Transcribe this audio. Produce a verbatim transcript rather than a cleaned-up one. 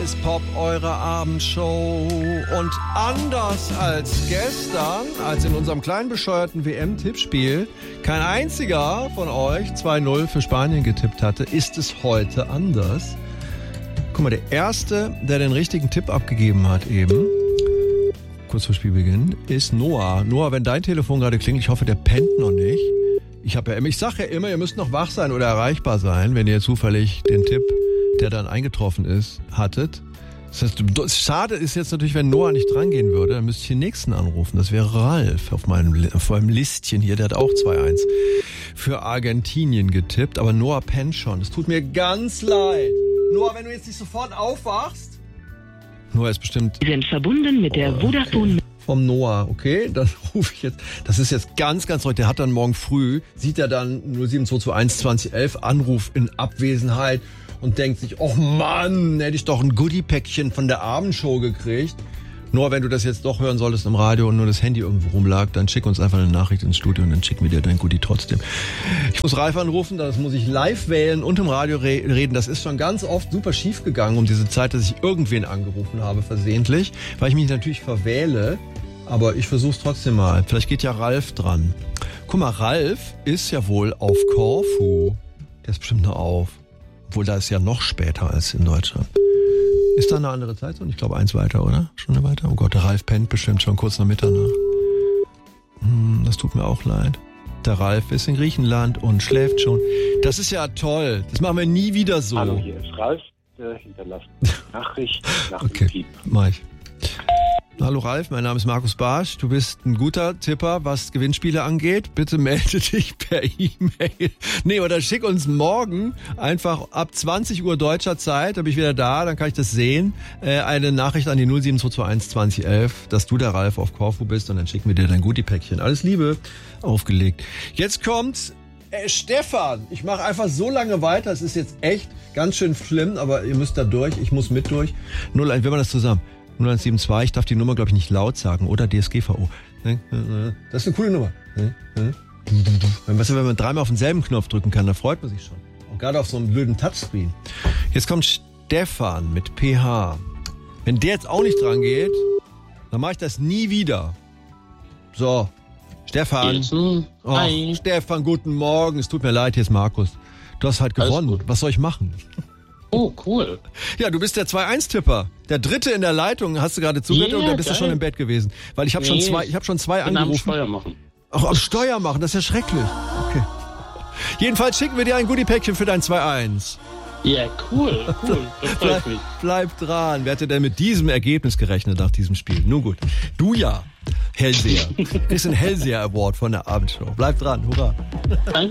ist Pop, eure Abendshow. Und anders als gestern, als in unserem kleinen bescheuerten W M-Tippspiel kein einziger von euch zwei null für Spanien getippt hatte, ist es heute anders. Guck mal, der Erste, der den richtigen Tipp abgegeben hat eben, kurz vor Spielbeginn, ist Noah. Noah, wenn dein Telefon gerade klingelt, ich hoffe, der pennt noch nicht. Ich, hab ja immer, ich sage ja immer, ihr müsst noch wach sein oder erreichbar sein, wenn ihr zufällig den Tipp, der dann eingetroffen ist, hattet. Das heißt, schade ist jetzt natürlich, wenn Noah nicht drangehen würde, dann müsste ich den nächsten anrufen. Das wäre Ralf auf meinem, auf meinem Listchen hier. Der hat auch zwei eins für Argentinien getippt. Aber Noah pennt schon. Es tut mir ganz leid. Noah, wenn du jetzt nicht sofort aufwachst. Noah ist bestimmt... Sie sind verbunden mit der oh, Vodafone... Okay. Vom Noah, okay? Das rufe ich jetzt... Das ist jetzt ganz, ganz traurig. Der hat dann morgen früh, sieht er dann null sieben zwei zwei eins zwanzig elf Anruf in Abwesenheit und denkt sich, oh Mann, hätte ich doch ein Goodie-Päckchen von der Abendshow gekriegt. Nur wenn du das jetzt doch hören solltest im Radio und nur das Handy irgendwo rumlag, dann schick uns einfach eine Nachricht ins Studio und dann schicken wir dir dein Goodie trotzdem. Ich muss Ralf anrufen, das muss ich live wählen und im Radio re- reden. Das ist schon ganz oft super schief gegangen um diese Zeit, dass ich irgendwen angerufen habe versehentlich, weil ich mich natürlich verwähle. Aber ich versuch's trotzdem mal. Vielleicht geht ja Ralf dran. Guck mal, Ralf ist ja wohl auf Korfu. Der ist bestimmt noch auf. Obwohl, da ist ja noch später als in Deutschland. Ist da eine andere Zeitzone? Ich glaube, eins weiter, oder? Schon eine weiter? Oh Gott, der Ralf pennt bestimmt schon kurz nach Mitternacht. Hm, das tut mir auch leid. Der Ralf ist in Griechenland und schläft schon. Das ist ja toll. Das machen wir nie wieder so. Hallo, hier ist Ralf. Äh, hinterlasst Nachricht nach okay, dem Piep. Mach ich. Hallo Ralf, mein Name ist Markus Barsch. Du bist ein guter Tipper, was Gewinnspiele angeht. Bitte melde dich per E-Mail. Nee, oder schick uns morgen einfach ab zwanzig Uhr deutscher Zeit, da bin ich wieder da, dann kann ich das sehen, äh, eine Nachricht an die null sieben zwei zwei eins zwanzig elf, dass du der Ralf auf Korfu bist und dann schicken wir dir dein Goodie-Päckchen. Alles Liebe, aufgelegt. Jetzt kommt äh, Stefan. Ich mache einfach so lange weiter, es ist jetzt echt ganz schön schlimm, aber ihr müsst da durch, ich muss mit durch. null eins, wir machen das zusammen. null eins sieben zwei, ich darf die Nummer, glaube ich, nicht laut sagen. Oder D S G V O. Das ist eine coole Nummer. Weißt du, wenn man dreimal auf denselben Knopf drücken kann, da freut man sich schon. Und gerade auf so einem blöden Touchscreen. Jetzt kommt Stefan mit P H. Wenn der jetzt auch nicht dran geht, dann mache ich das nie wieder. So, Stefan. Oh, Stefan, guten Morgen. Es tut mir leid, hier ist Markus. Du hast halt gewonnen. Was soll ich machen? Oh, cool. Ja, du bist der zwei eins Tipper. Der dritte in der Leitung. Hast du gerade zugehört yeah, oder bist geil. du schon im Bett gewesen? Weil ich habe nee, schon zwei, ich habe schon zwei angerufen. Am Steuer machen. Ach, am Steuer machen, das ist ja schrecklich. Okay. Jedenfalls schicken wir dir ein Goodie-Päckchen für dein zwei eins. Ja, cool, cool. Das freut bleib, mich. Bleib dran. Wer hätte denn mit diesem Ergebnis gerechnet nach diesem Spiel? Nun gut. Du ja. Hellseher. Ist ein Hellseher-Award von der Abendshow. Bleib dran. Hurra. Danke.